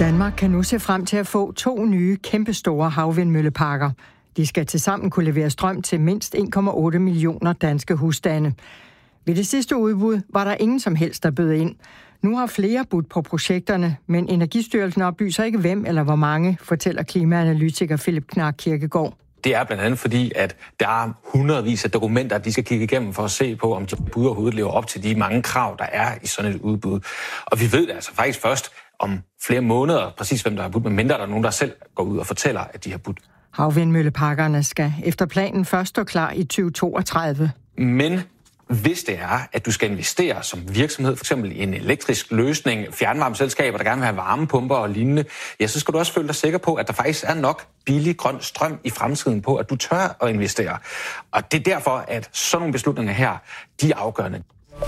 Danmark kan nu se frem til at få 2 nye kæmpestore havvindmølleparker. De skal tilsammen kunne levere strøm til mindst 1,8 millioner danske husstande. Ved det sidste udbud var der ingen som helst, der bød ind. Nu har flere budt på projekterne, men Energistyrelsen oplyser ikke hvem eller hvor mange, fortæller klimaanalytiker Philip Knark Kirkegaard. Det er blandt andet fordi, at der er hundredvis af dokumenter, de skal kigge igennem for at se på, om de bud overhovedet lever op til de mange krav, der er i sådan et udbud. Og vi ved det altså faktisk først om flere måneder, præcis hvem der har budt, medmindre der er nogen, der selv går ud og fortæller, at de har budt. Havvindmølleparkerne skal efter planen først stå klar i 2032. Men hvis det er, at du skal investere som virksomhed, f.eks. i en elektrisk løsning, fjernvarmeselskaber, der gerne vil have varmepumper og lignende, ja, så skal du også føle dig sikker på, at der faktisk er nok billig grøn strøm i fremtiden på, at du tør at investere. Og det er derfor, at sådan nogle beslutninger her, de er afgørende.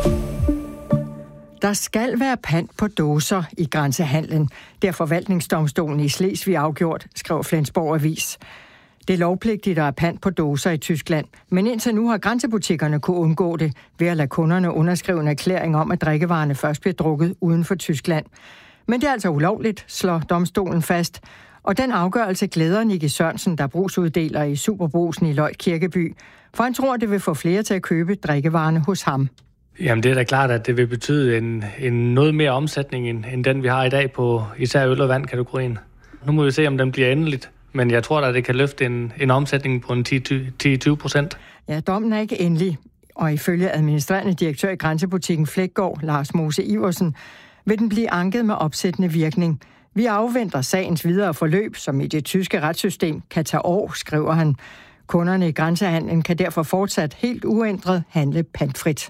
Der skal være pant på dåser i grænsehandlen. Det er forvaltningsdomstolen i Slesvig afgjort, skrev Flensborg Avis. Det er lovpligtigt at have pant på dåser i Tyskland, men indtil nu har grænsebutikkerne kunne undgå det ved at lade kunderne underskrive en erklæring om, at drikkevarerne først bliver drukket uden for Tyskland. Men det er altså ulovligt, slår domstolen fast. Og den afgørelse glæder Nicky Sørensen, der er brugsuddeler i Superbrugsen i Løjt Kirkeby, for han tror, det vil få flere til at købe drikkevarerne hos ham. Jamen det er da klart, at det vil betyde en noget mere omsætning end den, vi har i dag på især øl- og vand-kategorien. Nu må vi se, om den bliver endeligt. Men jeg tror da, det kan løfte en omsætning på en 10-20%. Ja, dommen er ikke endelig. Og ifølge administrerende direktør i grænsebutikken Flækgaard, Lars Mose Iversen, vil den blive anket med opsættende virkning. Vi afventer sagens videre forløb, som i det tyske retssystem kan tage år, skriver han. Kunderne i grænsehandlen kan derfor fortsat helt uændret handle pantfrit.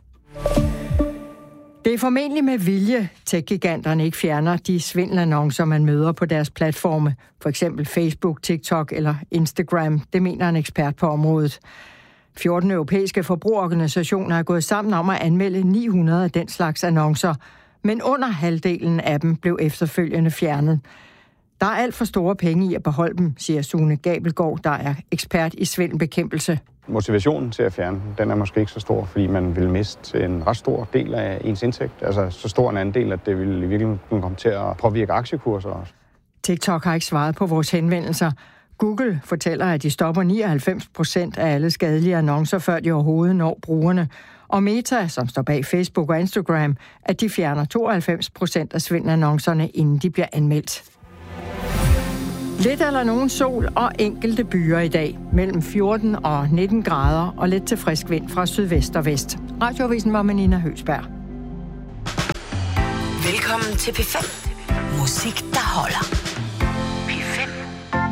Det er formentlig med vilje, tech-giganterne ikke fjerner de svindelannoncer, man møder på deres platforme, for eksempel Facebook, TikTok eller Instagram. Det mener en ekspert på området. 14 europæiske forbrugerorganisationer er gået sammen om at anmelde 900 af den slags annoncer, men under halvdelen af dem blev efterfølgende fjernet. Der er alt for store penge i at beholde dem, siger Sune Gabelgaard, der er ekspert i svindelbekæmpelse. Motivationen til at fjerne, den er måske ikke så stor, fordi man vil miste en ret stor del af ens indtægt. Altså så stor en andel, at det vil i virkeligheden kunne komme til at påvirke aktiekurser også. TikTok har ikke svaret på vores henvendelser. Google fortæller, at de stopper 99% af alle skadelige annoncer, før de overhovedet når brugerne. Og Meta, som står bag Facebook og Instagram, at de fjerner 92% af svindelannoncerne, inden de bliver anmeldt. Lidt eller nogen sol og enkelte byer i dag. Mellem 14 og 19 grader og lidt til frisk vind fra sydvest og vest. Radioavisen var med Nina Høgsberg. Velkommen til P5. Musik, der holder.